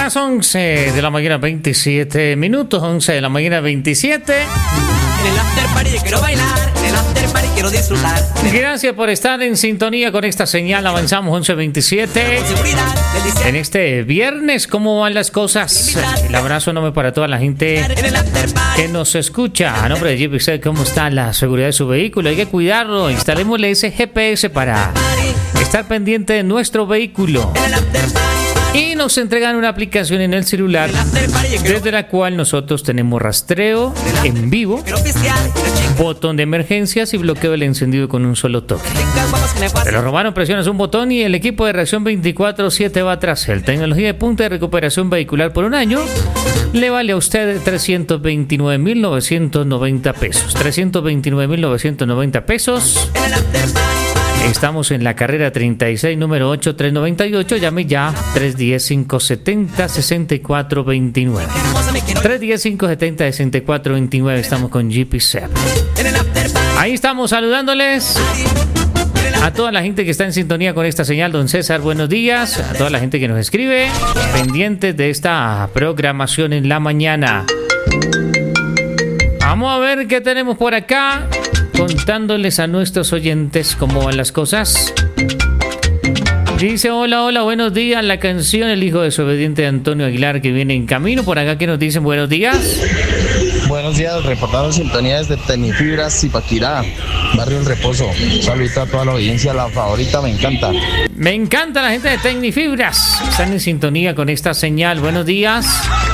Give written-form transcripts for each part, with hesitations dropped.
Las 11 de la mañana 27 minutos, 11 de la mañana 27. En el after party quiero bailar, en el after party quiero disfrutar. Gracias por estar en sintonía con esta señal. Avanzamos 11:27. En este viernes, ¿cómo van las cosas? El abrazo enorme para toda la gente que nos escucha. A nombre de JPC, ¿cómo está la seguridad de su vehículo? Hay que cuidarlo. Instalémosle ese GPS para estar pendiente de nuestro vehículo. Y nos entregan una aplicación en el celular desde la cual nosotros tenemos rastreo en vivo, botón de emergencias y bloqueo del encendido con un solo toque. Te lo robaron, presionas un botón y el equipo de reacción 24/7 va tras él. Tecnología de punta de recuperación vehicular por un año le vale a usted 329.990 pesos. 329.990 pesos. Estamos en la carrera 36, número 8398. Llame ya 310-570-6429. 310-570-6429. Estamos con GP7. Ahí estamos saludándoles a toda la gente que está en sintonía con esta señal. Don César, buenos días. A toda la gente que nos escribe, pendientes de esta programación en la mañana. Vamos a ver qué tenemos por acá, contándoles a nuestros oyentes cómo van las cosas. Dice, hola, buenos días. La canción El hijo desobediente de Antonio Aguilar, que viene en camino. Por acá que nos dicen buenos días. Buenos días, reportando sintonía desde Tecnifibras, Zipaquirá, Barrio El Reposo. Saludito a toda la audiencia, la favorita, me encanta. Me encanta la gente de Tecnifibras. Están en sintonía con esta señal. Buenos días.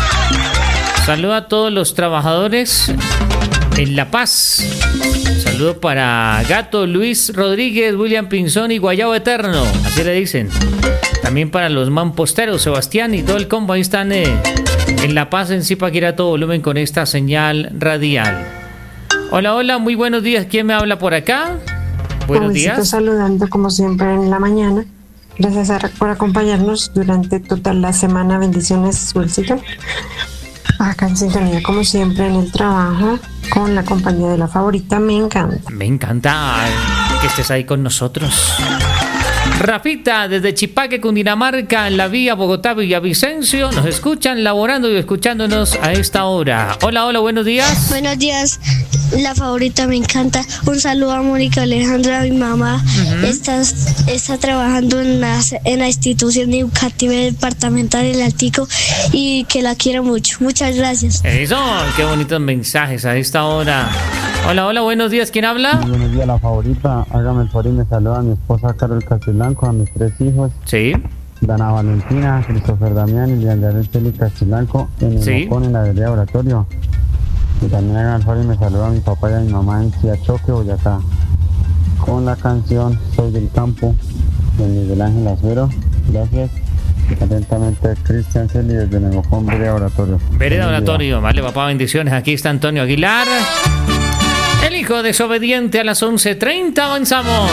Saludo a todos los trabajadores en La Paz. Saludo para Gato, Luis Rodríguez, William Pinzón y Guayabo Eterno, así le dicen. También para los mamposteros, Sebastián y todo el combo. Ahí están en La Paz, en Zipaquirá, todo volumen con esta señal radial. Hola, muy buenos días. ¿Quién me habla por acá? Buenos días. Saludando como siempre en la mañana. Gracias por acompañarnos durante toda la semana. Bendiciones, Wilcito. Acá en sintonía, como siempre, en el trabajo, con la compañía de la favorita. Me encanta. Me encanta que estés ahí con nosotros. Rafita, desde Chipaque, Cundinamarca, en la vía Bogotá-Villavicencio, nos escuchan laborando y escuchándonos a esta hora. Hola, buenos días. Buenos días, la favorita, me encanta. Un saludo a Mónica Alejandra, mi mamá. Está trabajando en la institución educativa departamental del Altico y que la quiero mucho. Muchas gracias. Eso, qué bonitos mensajes a esta hora. Hola, buenos días. ¿Quién habla? Muy buenos días, la favorita. Hágame el favor y me saluda a mi esposa Carol Castilanco, a mis 3 hijos. Sí. Dana Valentina, Christopher Damián y Leandro Celi Castilanco en el Mocón, en la del laboratorio. Y también hagan el favor y me saluda a mi papá y a mi mamá en Siachoque, Boyacá. Con la canción Soy del Campo de Miguel Ángel Azuero. Gracias. Atentamente, Cristian Celi desde el Mocón, Vereda Laboratorio. Vereda Laboratorio, vale, papá, bendiciones. Aquí está Antonio Aguilar. El hijo desobediente a las 11:30. Avanzamos.